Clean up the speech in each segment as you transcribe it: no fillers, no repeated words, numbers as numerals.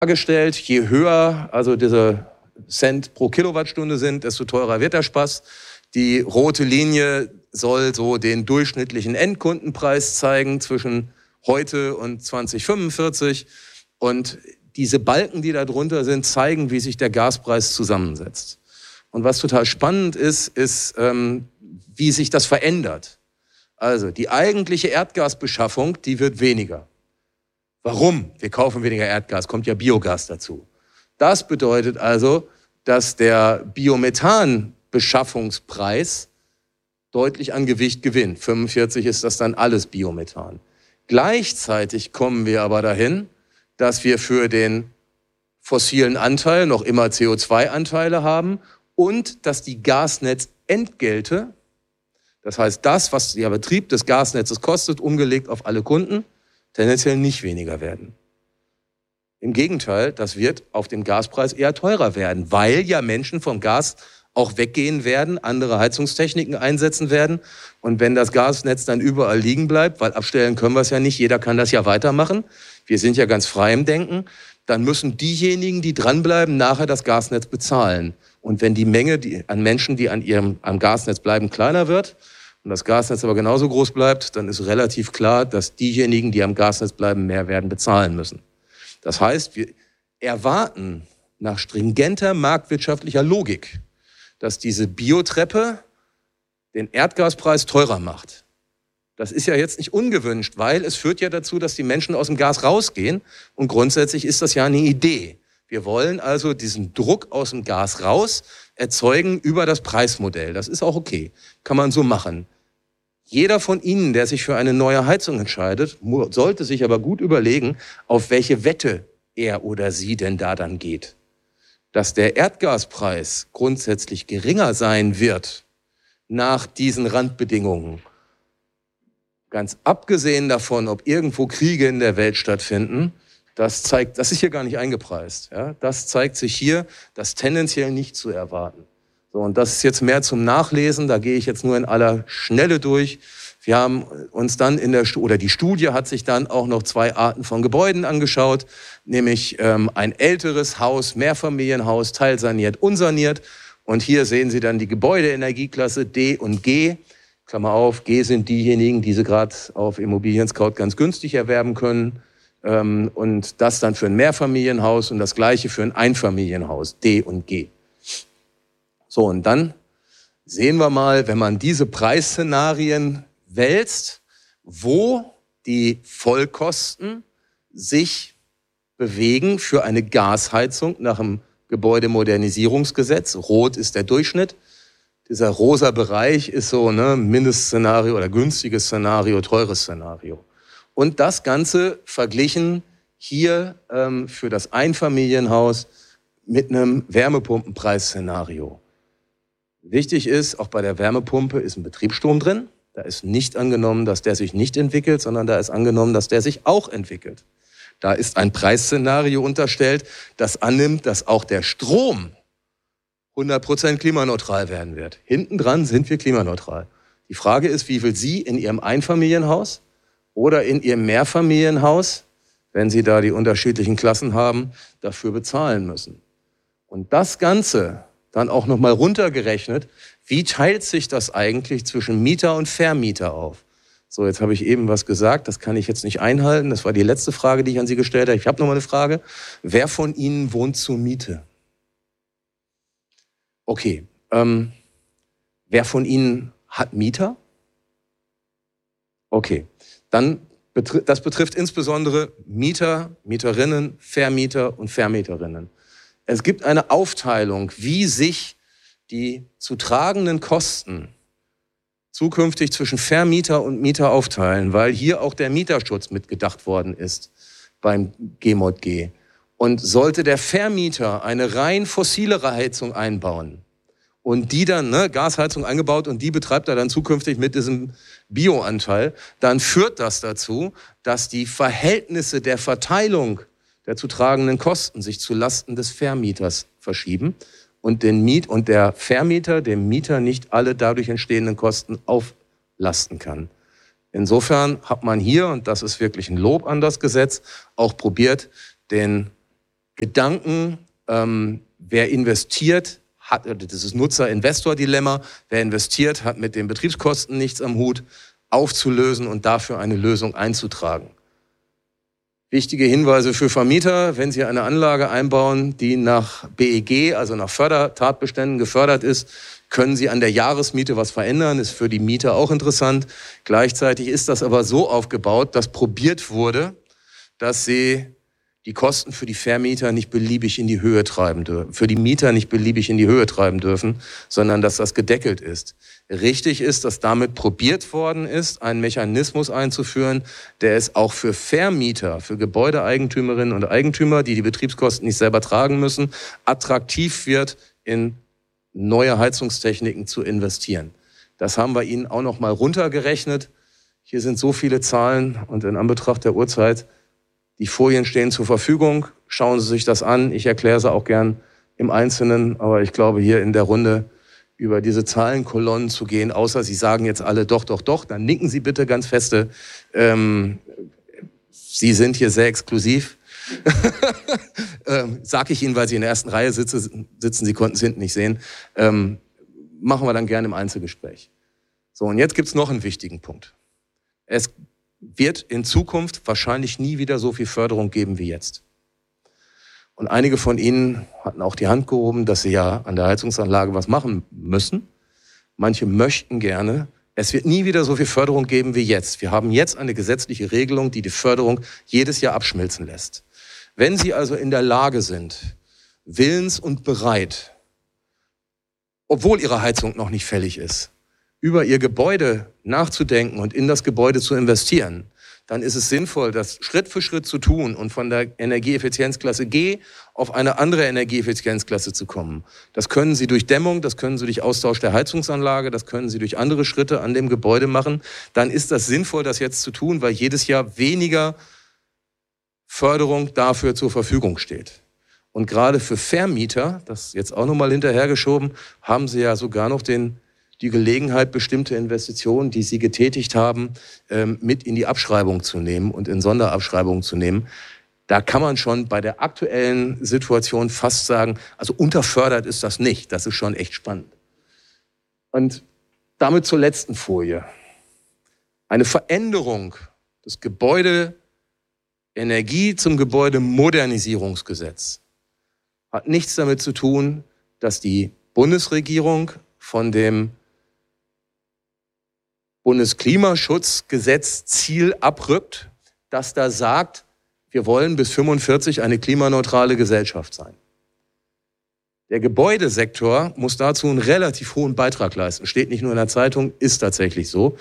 dargestellt, je höher also diese Cent pro Kilowattstunde sind, desto teurer wird der Spaß. Die rote Linie soll so den durchschnittlichen Endkundenpreis zeigen zwischen heute und 2045. Und diese Balken, die da drunter sind, zeigen, wie sich der Gaspreis zusammensetzt. Und was total spannend ist, wie sich das verändert. Also die eigentliche Erdgasbeschaffung, die wird weniger. Warum? Wir kaufen weniger Erdgas, kommt ja Biogas dazu. Das bedeutet also, dass der Biomethan-Beschaffungspreis deutlich an Gewicht gewinnt. 45 ist das dann alles Biomethan. Gleichzeitig kommen wir aber dahin, dass wir für den fossilen Anteil noch immer CO2-Anteile haben und dass die Gasnetzentgelte, das heißt das, was der Betrieb des Gasnetzes kostet, umgelegt auf alle Kunden, tendenziell nicht weniger werden. Im Gegenteil, das wird auf dem Gaspreis eher teurer werden, weil ja Menschen vom Gas auch weggehen werden, andere Heizungstechniken einsetzen werden. Und wenn das Gasnetz dann überall liegen bleibt, weil abstellen können wir es ja nicht, jeder kann das ja weitermachen, wir sind ja ganz frei im Denken, dann müssen diejenigen, die dranbleiben, nachher das Gasnetz bezahlen. Und wenn die Menge an Menschen, die am Gasnetz bleiben, kleiner wird und das Gasnetz aber genauso groß bleibt, dann ist relativ klar, dass diejenigen, die am Gasnetz bleiben, mehr werden bezahlen müssen. Das heißt, wir erwarten nach stringenter marktwirtschaftlicher Logik, dass diese Biotreppe den Erdgaspreis teurer macht. Das ist ja jetzt nicht ungewünscht, weil es führt ja dazu, dass die Menschen aus dem Gas rausgehen. Und grundsätzlich ist das ja eine Idee. Wir wollen also diesen Druck aus dem Gas raus erzeugen über das Preismodell. Das ist auch okay. Kann man so machen. Jeder von Ihnen, der sich für eine neue Heizung entscheidet, sollte sich aber gut überlegen, auf welche Wette er oder sie denn da dann geht. Dass der Erdgaspreis grundsätzlich geringer sein wird nach diesen Randbedingungen, ganz abgesehen davon, ob irgendwo Kriege in der Welt stattfinden, das ist hier gar nicht eingepreist. Ja? Das zeigt sich hier, das tendenziell nicht zu erwarten. So, und das ist jetzt mehr zum Nachlesen, da gehe ich jetzt nur in aller Schnelle durch. Wir haben uns dann die Studie hat sich dann auch noch 2 Arten von Gebäuden angeschaut, nämlich ein älteres Haus, Mehrfamilienhaus, teilsaniert, unsaniert. Und hier sehen Sie dann die Gebäudeenergieklasse D und G. Klammer auf, G sind diejenigen, die Sie gerade auf Immobilien Scout ganz günstig erwerben können. Und das dann für ein Mehrfamilienhaus und das gleiche für ein Einfamilienhaus, D und G. So, und dann sehen wir mal, wenn man diese Preisszenarien wälzt, wo die Vollkosten sich bewegen für eine Gasheizung nach dem Gebäudemodernisierungsgesetz. Rot ist der Durchschnitt. Dieser rosa Bereich ist so Mindestszenario oder günstiges Szenario, teures Szenario. Und das Ganze verglichen hier für das Einfamilienhaus mit einem Wärmepumpenpreisszenario. Wichtig ist, auch bei der Wärmepumpe ist ein Betriebsstrom drin. Da ist nicht angenommen, dass der sich nicht entwickelt, sondern da ist angenommen, dass der sich auch entwickelt. Da ist ein Preisszenario unterstellt, das annimmt, dass auch der Strom 100% klimaneutral werden wird. Hinten dran sind wir klimaneutral. Die Frage ist, wie viel Sie in Ihrem Einfamilienhaus oder in Ihrem Mehrfamilienhaus, wenn Sie da die unterschiedlichen Klassen haben, dafür bezahlen müssen. Und das Ganze dann auch nochmal runtergerechnet, wie teilt sich das eigentlich zwischen Mieter und Vermieter auf? So, jetzt habe ich eben was gesagt, das kann ich jetzt nicht einhalten. Das war die letzte Frage, die ich an Sie gestellt habe. Ich habe nochmal eine Frage. Wer von Ihnen wohnt zur Miete? Okay. Wer von Ihnen hat Mieter? Okay. Dann das betrifft insbesondere Mieter, Mieterinnen, Vermieter und Vermieterinnen. Es gibt eine Aufteilung, wie sich die zu tragenden Kosten zukünftig zwischen Vermieter und Mieter aufteilen, weil hier auch der Mieterschutz mitgedacht worden ist beim G-Mod G. Und sollte der Vermieter eine rein fossilere Heizung einbauen und die dann, Gasheizung eingebaut und die betreibt er dann zukünftig mit diesem Bioanteil, dann führt das dazu, dass die Verhältnisse der Verteilung der zu tragenden Kosten sich zu Lasten des Vermieters verschieben und der Vermieter dem Mieter nicht alle dadurch entstehenden Kosten auflasten kann. Insofern hat man hier, und das ist wirklich ein Lob an das Gesetz, auch probiert, den Gedanken, wer investiert, hat, dieses Nutzer-Investor-Dilemma, wer investiert, hat mit den Betriebskosten nichts am Hut, aufzulösen und dafür eine Lösung einzutragen. Wichtige Hinweise für Vermieter: Wenn Sie eine Anlage einbauen, die nach BEG, also nach Fördertatbeständen gefördert ist, können Sie an der Jahresmiete was verändern, ist für die Mieter auch interessant. Gleichzeitig ist das aber so aufgebaut, dass probiert wurde, dass Sie die Kosten für die Vermieter nicht beliebig in die Höhe treiben dürfen, für die Mieter nicht beliebig in die Höhe treiben dürfen, sondern dass das gedeckelt ist. Richtig ist, dass damit probiert worden ist, einen Mechanismus einzuführen, der es auch für Vermieter, für Gebäudeeigentümerinnen und Eigentümer, die die Betriebskosten nicht selber tragen müssen, attraktiv wird, in neue Heizungstechniken zu investieren. Das haben wir Ihnen auch noch mal runtergerechnet. Hier sind so viele Zahlen und in Anbetracht der Uhrzeit, die Folien stehen zur Verfügung. Schauen Sie sich das an. Ich erkläre sie auch gern im Einzelnen. Aber ich glaube, hier in der Runde über diese Zahlenkolonnen zu gehen, außer Sie sagen jetzt alle doch, doch, doch, dann nicken Sie bitte ganz feste. Sie sind hier sehr exklusiv. Sag ich Ihnen, weil Sie in der ersten Reihe sitzen. Sie konnten es hinten nicht sehen. Machen wir dann gerne im Einzelgespräch. So, und jetzt gibt's noch einen wichtigen Punkt. Es wird in Zukunft wahrscheinlich nie wieder so viel Förderung geben wie jetzt. Und einige von Ihnen hatten auch die Hand gehoben, dass sie ja an der Heizungsanlage was machen müssen. Manche möchten gerne. Es wird nie wieder so viel Förderung geben wie jetzt. Wir haben jetzt eine gesetzliche Regelung, die die Förderung jedes Jahr abschmilzen lässt. Wenn Sie also in der Lage sind, willens und bereit, obwohl Ihre Heizung noch nicht fällig ist, über Ihr Gebäude nachzudenken und in das Gebäude zu investieren, dann ist es sinnvoll, das Schritt für Schritt zu tun und von der Energieeffizienzklasse G auf eine andere Energieeffizienzklasse zu kommen. Das können Sie durch Dämmung, das können Sie durch Austausch der Heizungsanlage, das können Sie durch andere Schritte an dem Gebäude machen. Dann ist das sinnvoll, das jetzt zu tun, weil jedes Jahr weniger Förderung dafür zur Verfügung steht. Und gerade für Vermieter, das jetzt auch nochmal hinterhergeschoben, haben Sie ja sogar noch die Gelegenheit, bestimmte Investitionen, die Sie getätigt haben, mit in die Abschreibung zu nehmen und in Sonderabschreibungen zu nehmen. Da kann man schon bei der aktuellen Situation fast sagen, also unterfördert ist das nicht. Das ist schon echt spannend. Und damit zur letzten Folie. Eine Veränderung des Gebäudeenergie zum Gebäudemodernisierungsgesetz hat nichts damit zu tun, dass die Bundesregierung von dem Bundesklimaschutzgesetz Ziel abrückt, das da sagt, wir wollen bis 45 eine klimaneutrale Gesellschaft sein. Der Gebäudesektor muss dazu einen relativ hohen Beitrag leisten. Steht nicht nur in der Zeitung, ist tatsächlich so.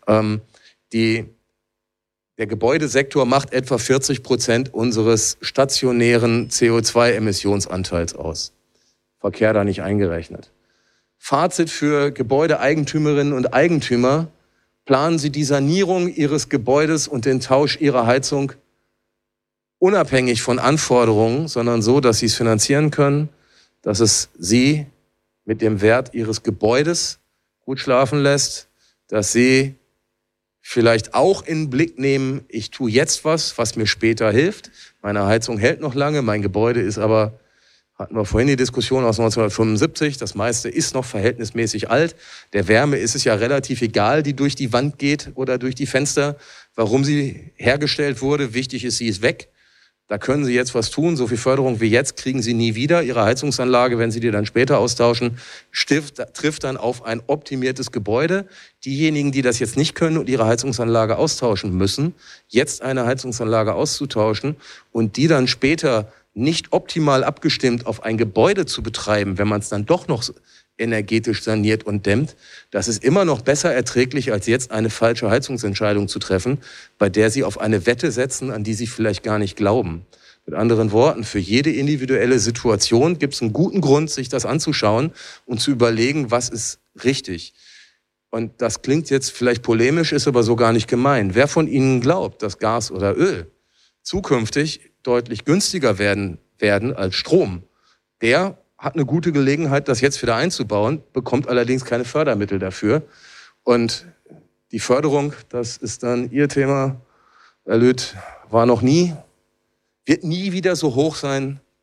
Der Gebäudesektor macht etwa 40% unseres stationären CO2-Emissionsanteils aus. Verkehr da nicht eingerechnet. Fazit für Gebäudeeigentümerinnen und Eigentümer: Planen Sie die Sanierung Ihres Gebäudes und den Tausch Ihrer Heizung unabhängig von Anforderungen, sondern so, dass Sie es finanzieren können, dass es Sie mit dem Wert Ihres Gebäudes gut schlafen lässt, dass Sie vielleicht auch in den Blick nehmen, ich tue jetzt was mir später hilft. Meine Heizung hält noch lange, mein Gebäude ist aber, hatten wir vorhin die Diskussion aus 1975, das meiste ist noch verhältnismäßig alt. Der Wärme ist es ja relativ egal, die durch die Wand geht oder durch die Fenster, warum sie hergestellt wurde. Wichtig ist, sie ist weg. Da können Sie jetzt was tun. So viel Förderung wie jetzt kriegen Sie nie wieder. Ihre Heizungsanlage, wenn Sie die dann später austauschen, trifft dann auf ein optimiertes Gebäude. Diejenigen, die das jetzt nicht können und ihre Heizungsanlage austauschen müssen, jetzt eine Heizungsanlage auszutauschen und die dann später nicht optimal abgestimmt auf ein Gebäude zu betreiben, wenn man es dann doch noch energetisch saniert und dämmt, das ist immer noch besser erträglich, als jetzt eine falsche Heizungsentscheidung zu treffen, bei der Sie auf eine Wette setzen, an die Sie vielleicht gar nicht glauben. Mit anderen Worten, für jede individuelle Situation gibt es einen guten Grund, sich das anzuschauen und zu überlegen, was ist richtig. Und das klingt jetzt vielleicht polemisch, ist aber so gar nicht gemeint. Wer von Ihnen glaubt, dass Gas oder Öl zukünftig deutlich günstiger werden als Strom, der hat eine gute Gelegenheit, das jetzt wieder einzubauen, bekommt allerdings keine Fördermittel dafür. Und die Förderung, das ist dann Ihr Thema, Herr Lüth, wird nie wieder so hoch sein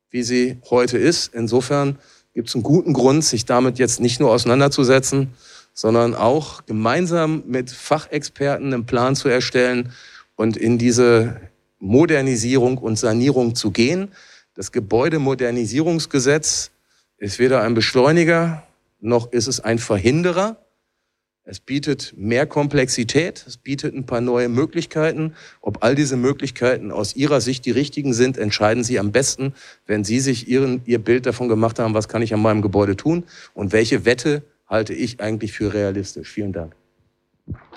wie sie heute ist. Insofern gibt es einen guten Grund, sich damit jetzt nicht nur auseinanderzusetzen, sondern auch gemeinsam mit Fachexperten einen Plan zu erstellen und in diese Modernisierung und Sanierung zu gehen. Das Gebäudemodernisierungsgesetz ist weder ein Beschleuniger, noch ist es ein Verhinderer. Es bietet mehr Komplexität, es bietet ein paar neue Möglichkeiten. Ob all diese Möglichkeiten aus Ihrer Sicht die richtigen sind, entscheiden Sie am besten, wenn Sie sich Ihr Bild davon gemacht haben, was kann ich an meinem Gebäude tun und welche Wette halte ich eigentlich für realistisch. Vielen Dank.